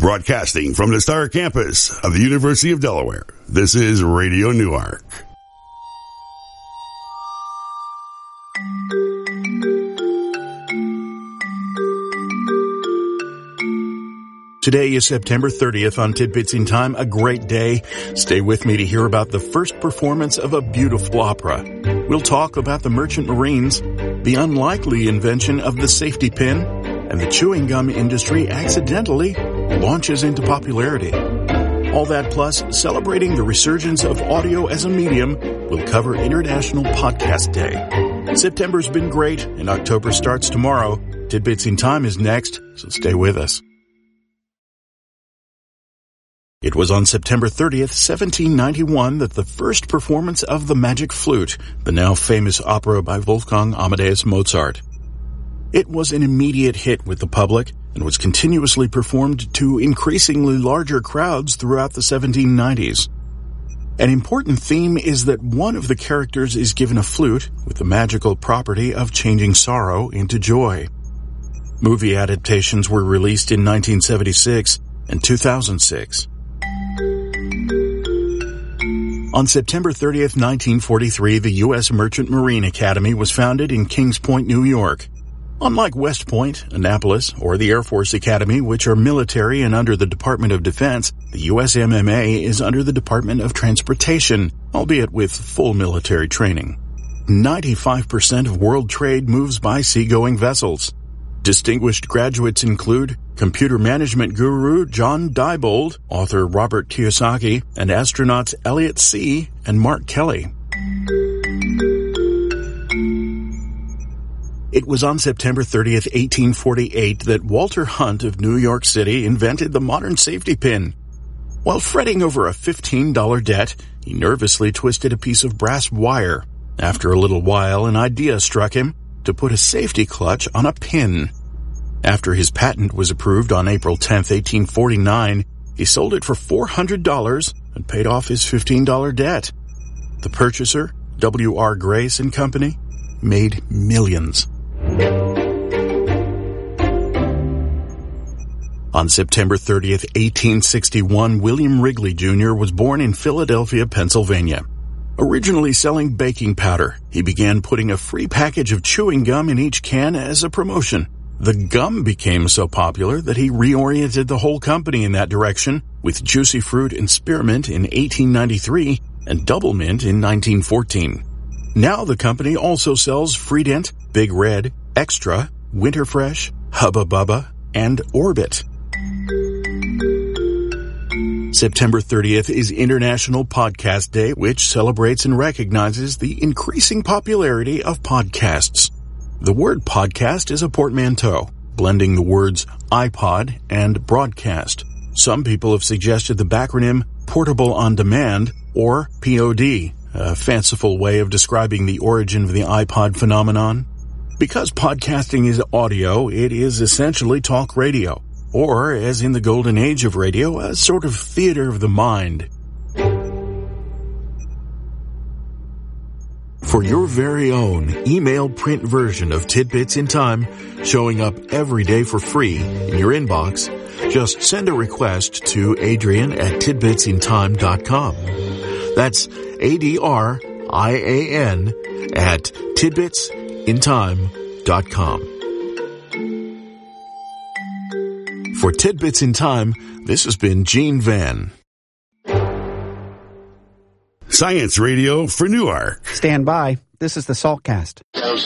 Broadcasting from the Star Campus of the University of Delaware, this is Radio Newark. Today is September 30th on Tidbits in Time, a great day. Stay with me to hear about the first performance of a beautiful opera. We'll talk about the Merchant Marines, the unlikely invention of the safety pin, and the chewing gum industry accidentally launches into popularity. All that plus celebrating the resurgence of audio as a medium. We'll cover International Podcast Day. September's been great, and October starts tomorrow. Tidbits in Time is next, so stay with us. It was on September 30th, 1791 that the first performance of The Magic Flute, the now famous opera by Wolfgang Amadeus Mozart. It was an immediate hit with the public and was continuously performed to increasingly larger crowds throughout the 1790s. An important theme is that one of the characters is given a flute with the magical property of changing sorrow into joy. Movie adaptations were released in 1976 and 2006. On September 30th, 1943, the U.S. Merchant Marine Academy was founded in Kings Point, New York. Unlike West Point, Annapolis, or the Air Force Academy, which are military and under the Department of Defense, the USMMA is under the Department of Transportation, albeit with full military training. 95% of world trade moves by seagoing vessels. Distinguished graduates include computer management guru John Diebold, author Robert Kiyosaki, and astronauts Elliot See and Mark Kelly. It was on September 30th, 1848 that Walter Hunt of New York City invented the modern safety pin. While fretting over a $15 debt, he nervously twisted a piece of brass wire. After a little while, an idea struck him to put a safety clutch on a pin. After his patent was approved on April 10, 1849, he sold it for $400 and paid off his $15 debt. The purchaser, W.R. Grace and Company, made millions. On September 30th, 1861, William Wrigley Jr. was born in Philadelphia, Pennsylvania. Originally selling baking powder, he began putting a free package of chewing gum in each can as a promotion. The gum became so popular that he reoriented the whole company in that direction, with Juicy Fruit and Spearmint in 1893 and Double Mint in 1914. Now the company also sells Freedent, Big Red, Extra, Winterfresh, Hubba Bubba, and Orbit. September 30th is International Podcast Day, which celebrates and recognizes the increasing popularity of podcasts. The word podcast is a portmanteau, blending the words iPod and broadcast. Some people have suggested the backronym Portable on Demand, or POD, a fanciful way of describing the origin of the iPod phenomenon. Because podcasting is audio, it is essentially talk radio, or, as in the golden age of radio, a sort of theater of the mind. For your very own email print version of Tidbits in Time, showing up every day for free in your inbox, just send a request to Adrian@tidbitsintime.com. That's ADRIAN at tidbitsintime.com. For Tidbits in Time, this has been Gene Van. Science Radio for Newark. Stand by. This is the Saltcast.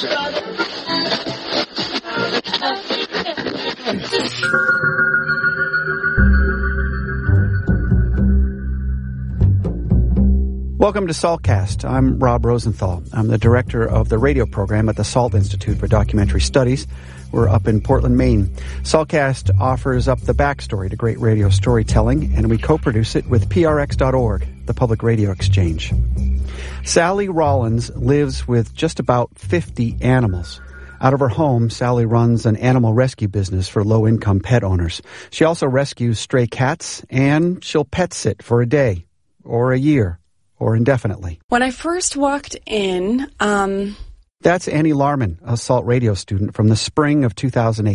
Welcome to Saltcast. I'm Rob Rosenthal. I'm the director of the radio program at the Salt Institute for Documentary Studies. We're up in Portland, Maine. Saltcast offers up the backstory to great radio storytelling, and we co-produce it with PRX.org, the Public Radio Exchange. Sally Rollins lives with just about 50 animals. Out of her home, Sally runs an animal rescue business for low-income pet owners. She also rescues stray cats, and she'll pet sit for a day, or a year, or indefinitely. When I first walked in, That's Annie Larman, a Salt Radio student from the spring of 2008.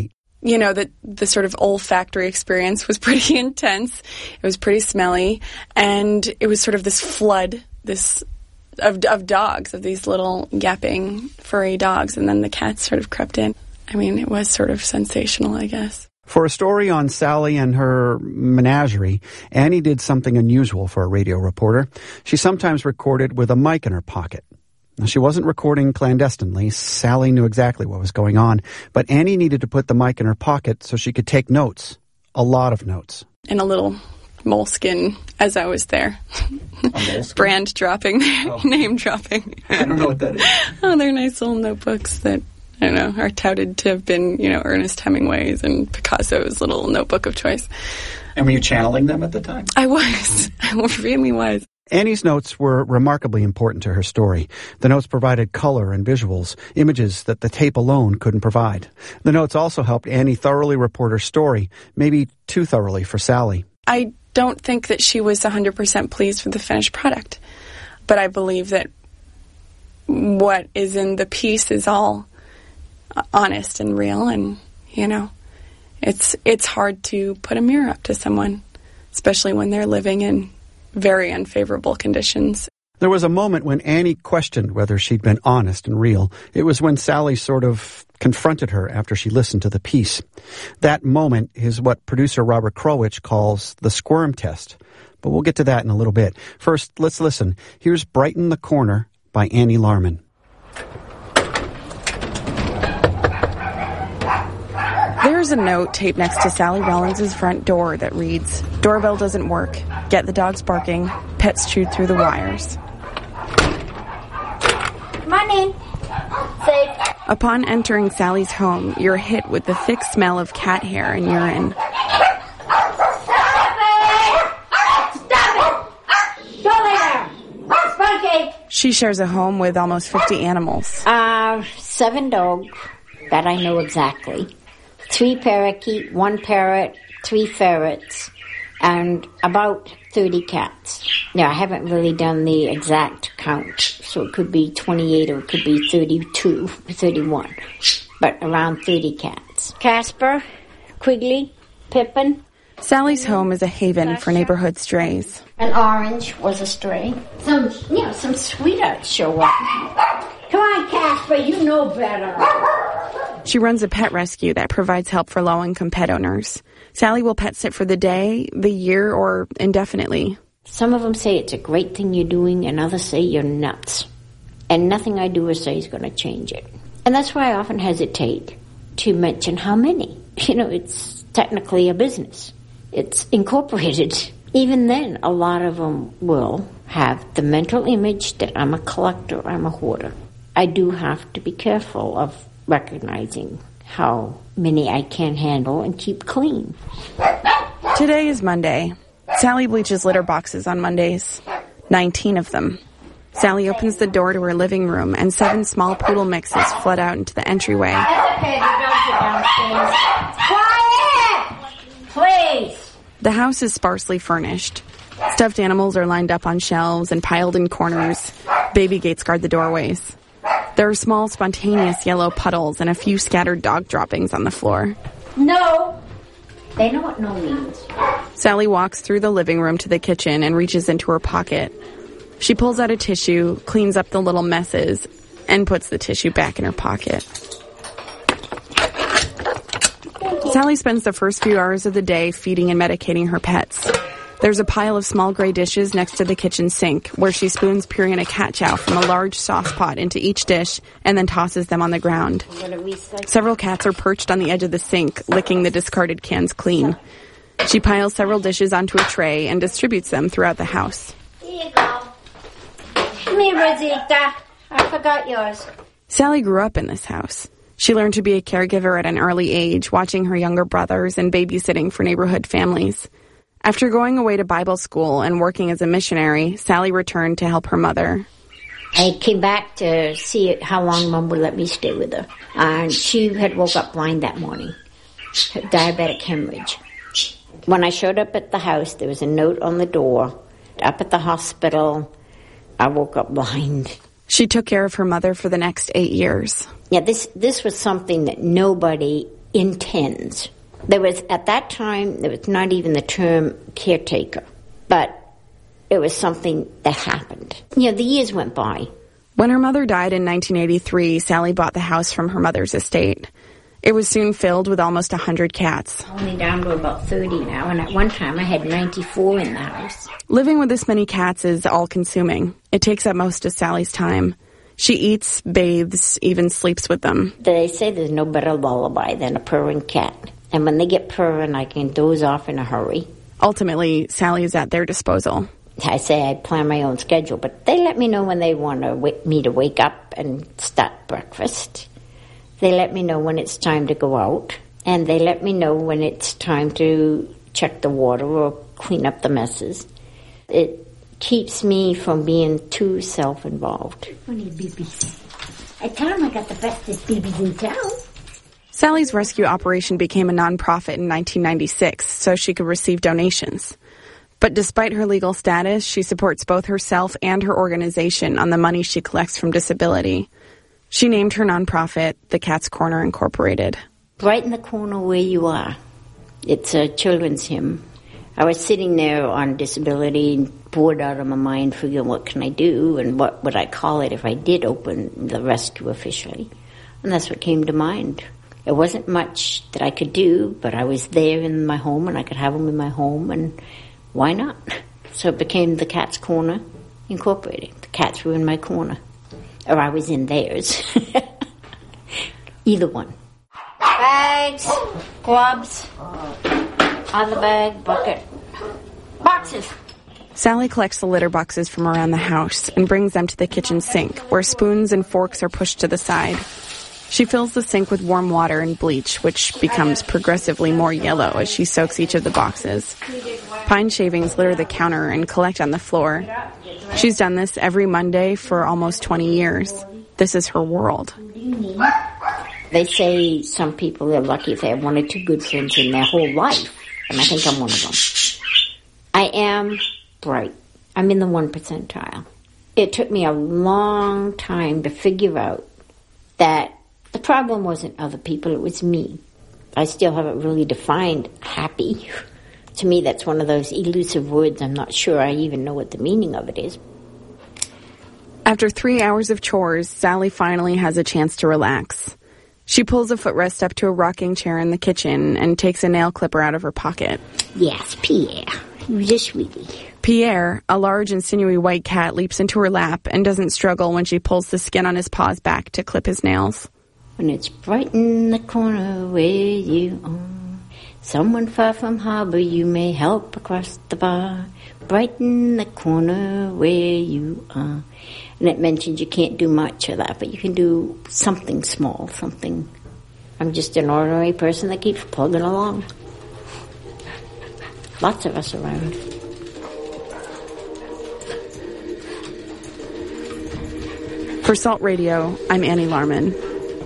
the sort of olfactory experience was pretty intense. It was pretty smelly, and it was sort of this flood, of dogs, of these little yapping, furry dogs, and then the cats sort of crept in. I mean, it was sort of sensational, I guess. For a story on Sally and her menagerie, Annie did something unusual for a radio reporter. She sometimes recorded with a mic in her pocket. Now, she wasn't recording clandestinely. Sally knew exactly what was going on, but Annie needed to put the mic in her pocket so she could take notes. A lot of notes. In a little moleskin as I was there. Brand dropping, name dropping. I don't know what that is. Oh, they're nice little notebooks that, I don't know, are touted to have been, Ernest Hemingway's and Picasso's little notebook of choice. And were you channeling them at the time? I was. I really was. Annie's notes were remarkably important to her story. The notes provided color and visuals, images that the tape alone couldn't provide. The notes also helped Annie thoroughly report her story, maybe too thoroughly for Sally. I don't think that she was 100% pleased with the finished product, but I believe that what is in the piece is all honest and real, and, it's hard to put a mirror up to someone, especially when they're living in very unfavorable conditions. There was a moment when Annie questioned whether she'd been honest and real. It was when Sally sort of confronted her after she listened to the piece. That moment is what producer Robert Krulwich calls the squirm test. But we'll get to that in a little bit. First, let's listen. Here's Brighten the Corner by Annie Larman. There's a note taped next to Sally Rollins' front door that reads, "Doorbell doesn't work. Get the dogs barking. Pets chewed through the wires." Come on in. Safe. Upon entering Sally's home, you're hit with the thick smell of cat hair and urine. Stop it! Go there! Spunky! She shares a home with almost 50 animals. 7 dogs that I know exactly. 3 parakeet, 1 parrot, 3 ferrets, and about 30 cats. Yeah, I haven't really done the exact count, so it could be 28 or it could be 32, 31, but around 30 cats. Casper, Quigley, Pippin. Sally's home is a haven for neighborhood strays. An orange was a stray. Some sweethearts show up. Come on, Casper, you know better. She runs a pet rescue that provides help for low-income pet owners. Sally will pet sit for the day, the year, or indefinitely. Some of them say it's a great thing you're doing, and others say you're nuts. And nothing I do or say is going to change it. And that's why I often hesitate to mention how many. It's technically a business. It's incorporated. Even then, a lot of them will have the mental image that I'm a collector, I'm a hoarder. I do have to be careful of recognizing how many I can handle and keep clean. Today is Monday. Sally bleaches litter boxes on Mondays. 19 of them. Sally opens the door to her living room, and 7 small poodle mixes flood out into the entryway. That's okay, the dogs are downstairs. Quiet! Please! The house is sparsely furnished. Stuffed animals are lined up on shelves and piled in corners. Baby gates guard the doorways. There are small, spontaneous yellow puddles and a few scattered dog droppings on the floor. No! They know what no means. Sally walks through the living room to the kitchen and reaches into her pocket. She pulls out a tissue, cleans up the little messes, and puts the tissue back in her pocket. Sally spends the first few hours of the day feeding and medicating her pets. There's a pile of small gray dishes next to the kitchen sink, where she spoons Purina cat chow from a large sauce pot into each dish and then tosses them on the ground. Several cats are perched on the edge of the sink, licking the discarded cans clean. She piles several dishes onto a tray and distributes them throughout the house. Here you go. Come here, Rosita. I forgot yours. Sally grew up in this house. She learned to be a caregiver at an early age, watching her younger brothers and babysitting for neighborhood families. After going away to Bible school and working as a missionary, Sally returned to help her mother. I came back to see how long Mom would let me stay with her. And she had woke up blind that morning. Diabetic hemorrhage. When I showed up at the house, there was a note on the door. Up at the hospital, I woke up blind. She took care of her mother for the next 8 years. Yeah, this was something that nobody in tens. There was, at that time, there was not even the term caretaker, but it was something that happened. You know, the years went by. When her mother died in 1983, Sally bought the house from her mother's estate. It was soon filled with almost 100 cats. Only down to about 30 now, and at one time I had 94 in the house. Living with this many cats is all-consuming. It takes up most of Sally's time. She eats, bathes, even sleeps with them. They say there's no better lullaby than a purring cat. And when they get purring, I can doze off in a hurry. Ultimately, Sally is at their disposal. I say I plan my own schedule, but they let me know when they want me to wake up and start breakfast. They let me know when it's time to go out, and they let me know when it's time to check the water or clean up the messes. It keeps me from being too self-involved. Funny babies. I tell them I got the bestest babies in town. Sally's rescue operation became a nonprofit in 1996 so she could receive donations. But despite her legal status, she supports both herself and her organization on the money she collects from disability. She named her nonprofit the Cat's Corner Incorporated. Right in the corner where you are. It's a children's hymn. I was sitting there on disability, bored out of my mind, figuring what can I do and what would I call it if I did open the rescue officially. And that's what came to mind. It wasn't much that I could do, but I was there in my home and I could have them in my home, and why not? So it became the Cat's Corner Incorporated. The cats were in my corner. Or I was in theirs. Either one. Bags, gloves, other bag, bucket, boxes. Sally collects the litter boxes from around the house and brings them to the kitchen sink, where spoons and forks are pushed to the side. She fills the sink with warm water and bleach, which becomes progressively more yellow as she soaks each of the boxes. Pine shavings litter the counter and collect on the floor. She's done this every Monday for almost 20 years. This is her world. They say some people are lucky if they have one or two good friends in their whole life, and I think I'm one of them. I am bright. I'm in the 1 percentile. It took me a long time to figure out that the problem wasn't other people, it was me. I still haven't really defined happy. To me, that's one of those elusive words. I'm not sure I even know what the meaning of it is. After 3 hours of chores, Sally finally has a chance to relax. She pulls a footrest up to a rocking chair in the kitchen and takes a nail clipper out of her pocket. Yes, Pierre. You're just sweetie. Pierre, a large and sinewy white cat, leaps into her lap and doesn't struggle when she pulls the skin on his paws back to clip his nails. When it's bright in the corner where you are, someone far from harbor you may help across the bar. Bright in the corner where you are. And it mentions you can't do much of that, but you can do something small, something. I'm just an ordinary person that keeps plugging along. Lots of us around. For Salt Radio, I'm Annie Larman.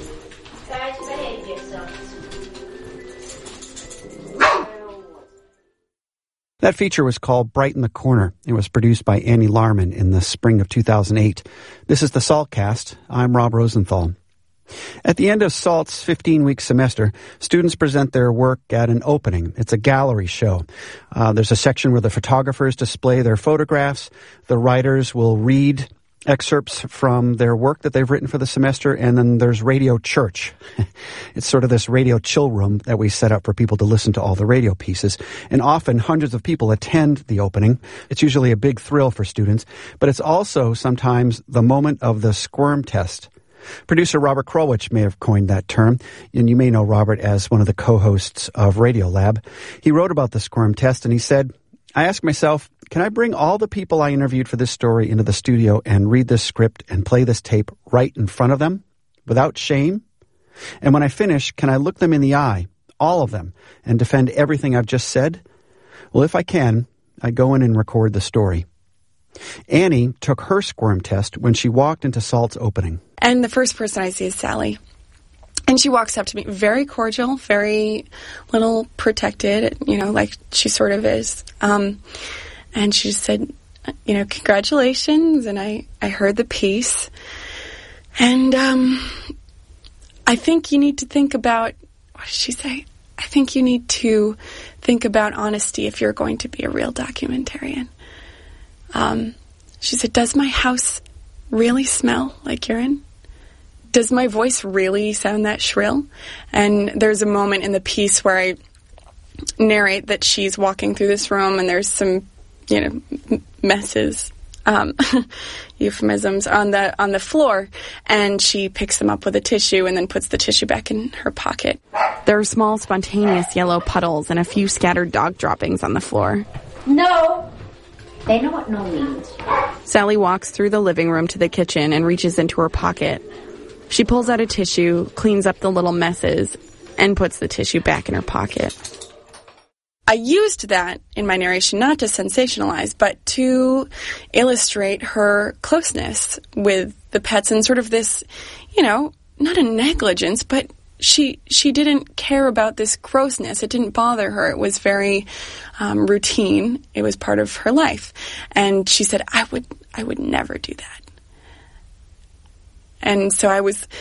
That feature was called Bright in the Corner. It was produced by Annie Larman in the spring of 2008. This is the SALTcast. I'm Rob Rosenthal. At the end of SALT's 15-week semester, students present their work at an opening. It's a gallery show. There's a section where the photographers display their photographs. The writers will read excerpts from their work that they've written for the semester, and then there's Radio Church. It's sort of this radio chill room that we set up for people to listen to all the radio pieces. And often hundreds of people attend the opening. It's usually a big thrill for students, but it's also sometimes the moment of the squirm test. Producer Robert Krulwich may have coined that term, and you may know Robert as one of the co-hosts of Radiolab. He wrote about the squirm test, and he said, I asked myself, can I bring all the people I interviewed for this story into the studio and read this script and play this tape right in front of them without shame? And when I finish, can I look them in the eye, all of them, and defend everything I've just said? Well, if I can, I go in and record the story. Annie took her squirm test when she walked into SALT's opening. And the first person I see is Sally. And she walks up to me, very cordial, very little protected, like she sort of is. And she said, congratulations. And I heard the piece. And I think you need to think about what did she say? I think you need to think about honesty if you're going to be a real documentarian. She said, does my house really smell like urine? Does my voice really sound that shrill? And there's a moment in the piece where I narrate that she's walking through this room and there's some, messes, euphemisms on the floor, and she picks them up with a tissue and then puts the tissue back in her pocket. There are small, spontaneous yellow puddles and a few scattered dog droppings on the floor. No. They know what no means. Sally walks through the living room to the kitchen and reaches into her pocket. She pulls out a tissue, cleans up the little messes, and puts the tissue back in her pocket. I used that in my narration not to sensationalize, but to illustrate her closeness with the pets and sort of this, not a negligence, but she didn't care about this grossness. It didn't bother her. It was very routine. It was part of her life. And she said, I would never do that. And so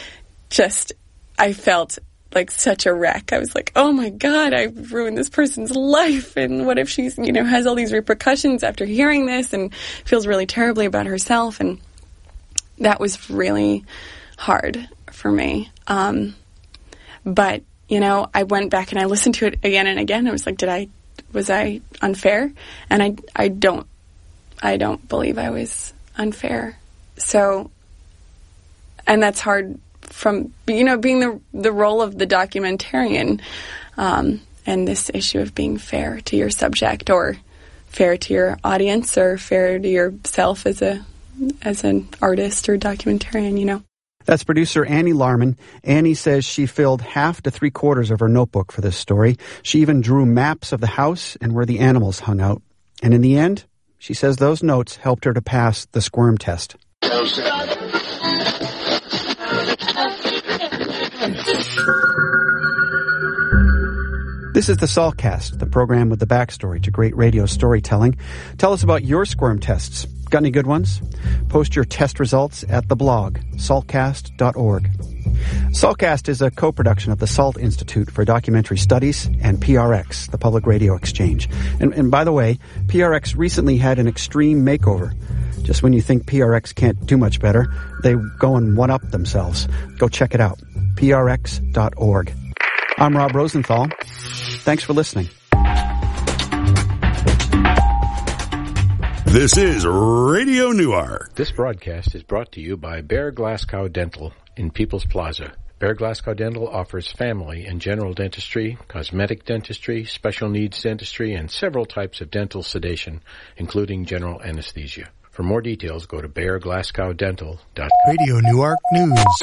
I felt like such a wreck. I was like, oh my God, I ruined this person's life. And what if she's, has all these repercussions after hearing this and feels really terribly about herself? And that was really hard for me. But, I went back and I listened to it again and again. I was like, was I unfair? And I don't believe I was unfair. So, and that's hard from, being the role of the documentarian, and this issue of being fair to your subject or fair to your audience or fair to yourself as an artist or documentarian, That's producer Annie Larman. Annie says she filled half to 3/4 of her notebook for this story. She even drew maps of the house and where the animals hung out. And in the end, she says those notes helped her to pass the squirm test. This is the Saltcast, the program with the backstory to great radio storytelling. Tell us about your squirm tests. Got any good ones? Post your test results at the blog, saltcast.org. Saltcast is a co-production of the Salt Institute for Documentary Studies and PRX, the Public Radio Exchange. And by the way, PRX recently had an extreme makeover. Just when you think PRX can't do much better, they go and one-up themselves. Go check it out, prx.org. I'm Rob Rosenthal. Thanks for listening. This is Radio Newark. This broadcast is brought to you by Bear Glasgow Dental in People's Plaza. Bear Glasgow Dental offers family and general dentistry, cosmetic dentistry, special needs dentistry, and several types of dental sedation, including general anesthesia. For more details, go to bearglasgowdental.com. Radio Newark News.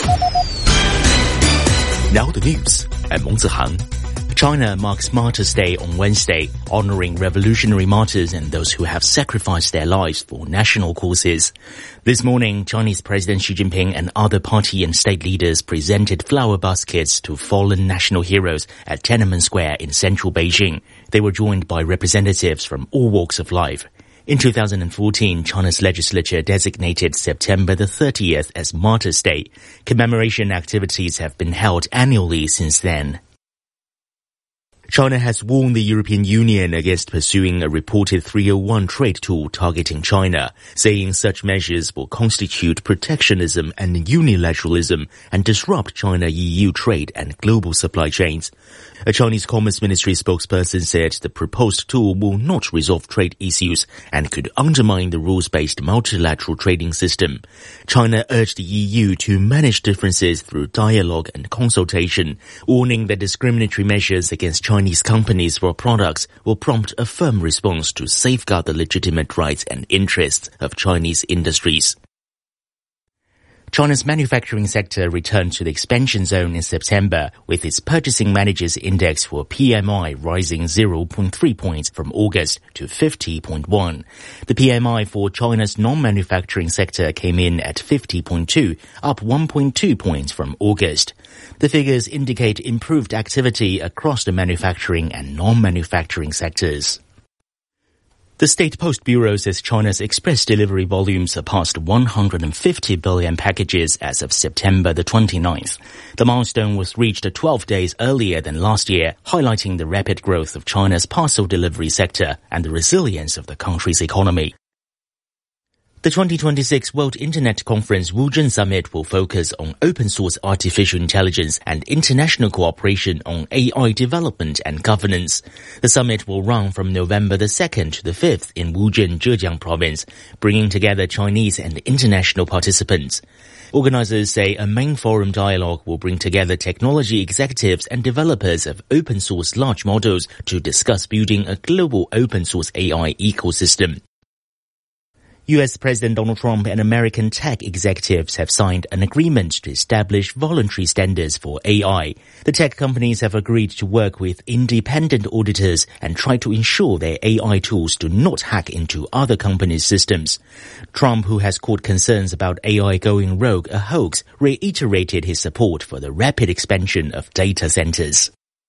Now the news. I'm Meng Zihang. China marks Martyrs' Day on Wednesday, honoring revolutionary martyrs and those who have sacrificed their lives for national causes. This morning, Chinese President Xi Jinping and other party and state leaders presented flower baskets to fallen national heroes at Tiananmen Square in central Beijing. They were joined by representatives from all walks of life. In 2014, China's legislature designated September the 30th as Martyrs' Day. Commemoration activities have been held annually since then. China has warned the European Union against pursuing a reported 301 trade tool targeting China, saying such measures will constitute protectionism and unilateralism and disrupt China-EU trade and global supply chains. A Chinese Commerce Ministry spokesperson said the proposed tool will not resolve trade issues and could undermine the rules-based multilateral trading system. China urged the EU to manage differences through dialogue and consultation, warning that discriminatory measures against Chinese companies for products will prompt a firm response to safeguard the legitimate rights and interests of Chinese industries. China's manufacturing sector returned to the expansion zone in September, with its Purchasing Managers' Index for PMI rising 0.3 points from August to 50.1. The PMI for China's non-manufacturing sector came in at 50.2, up 1.2 points from August. The figures indicate improved activity across the manufacturing and non-manufacturing sectors. The State Post Bureau says China's express delivery volume surpassed 150 billion packages as of September the 29th. The milestone was reached 12 days earlier than last year, highlighting the rapid growth of China's parcel delivery sector and the resilience of the country's economy. The 2026 World Internet Conference Wuzhen Summit will focus on open-source artificial intelligence and international cooperation on AI development and governance. The summit will run from November the 2nd to the 5th in Wuzhen, Zhejiang Province, bringing together Chinese and international participants. Organizers say a main forum dialogue will bring together technology executives and developers of open-source large models to discuss building a global open-source AI ecosystem. U.S. President Donald Trump and American tech executives have signed an agreement to establish voluntary standards for AI. The tech companies have agreed to work with independent auditors and try to ensure their AI tools do not hack into other companies' systems. Trump, who has called concerns about AI going rogue a hoax, reiterated his support for the rapid expansion of data centers.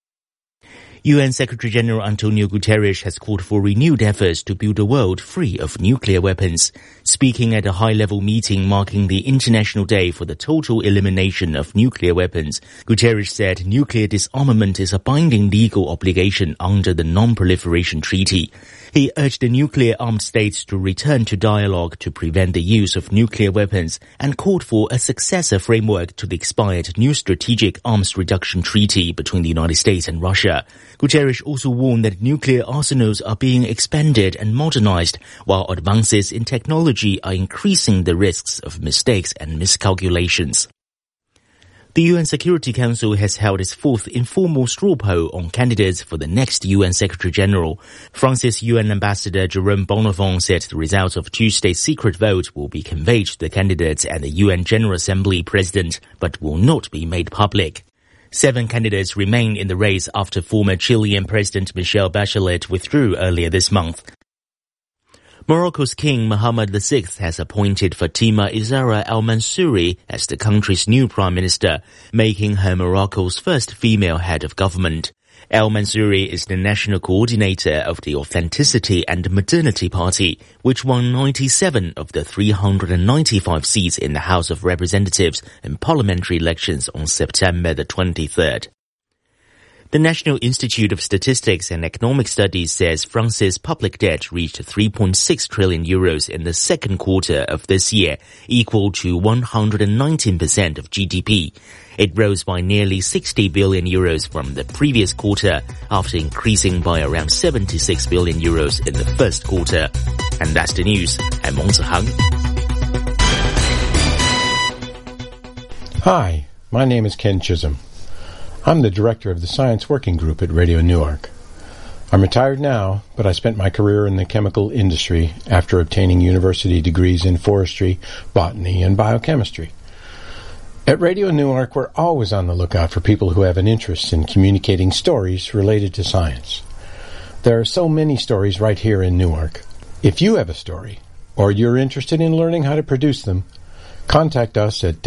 UN Secretary-General Antonio Guterres has called for renewed efforts to build a world free of nuclear weapons. Speaking at a high-level meeting marking the International Day for the Total Elimination of Nuclear Weapons, Guterres said nuclear disarmament is a binding legal obligation under the Non-Proliferation Treaty. He urged the nuclear-armed states to return to dialogue to prevent the use of nuclear weapons and called for a successor framework to the expired New Strategic Arms Reduction Treaty between the United States and Russia. Guterres also warned that nuclear arsenals are being expanded and modernized, while advances in technology are increasing the risks of mistakes and miscalculations. The UN Security Council has held its fourth informal straw poll on candidates for the next UN Secretary-General. France's UN Ambassador Jerome Bonnafont said the results of Tuesday's secret vote will be conveyed to the candidates and the UN General Assembly President, but will not be made public. 7 candidates remain in the race after former Chilean President Michelle Bachelet withdrew earlier this month. Morocco's King Mohammed VI has appointed Fatima Izara al-Mansouri as the country's new prime minister, making her Morocco's first female head of government. Al-Mansouri is the national coordinator of the Authenticity and Modernity Party, which won 97 of the 395 seats in the House of Representatives in parliamentary elections on September the 23rd. The National Institute of Statistics and Economic Studies says France's public debt reached 3.6 trillion euros in the second quarter of this year, equal to 119% of GDP. It rose by nearly 60 billion euros from the previous quarter, after increasing by around 76 billion euros in the first quarter. And that's the news. I'm Meng Zihang. Hi, my name is Ken Chisholm. I'm the director of the Science Working Group at Radio Newark. I'm retired now, but I spent my career in the chemical industry after obtaining university degrees in forestry, botany, and biochemistry. At Radio Newark, we're always on the lookout for people who have an interest in communicating stories related to science. There are so many stories right here in Newark. If you have a story, or you're interested in learning how to produce them, contact us at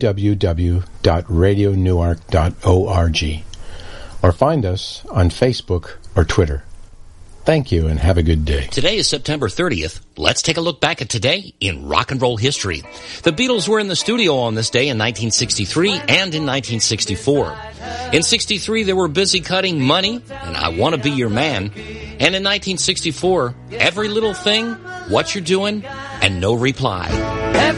www.radionewark.org or find us on Facebook or Twitter. Thank you and have a good day. Today is September 30th. Let's take a look back at today in rock and roll history. The Beatles were in the studio on this day in 1963 and in 1964. In 63, they were busy cutting Money and I Want to Be Your Man. And in 1964, Every Little Thing, What You're Doing, and No Reply.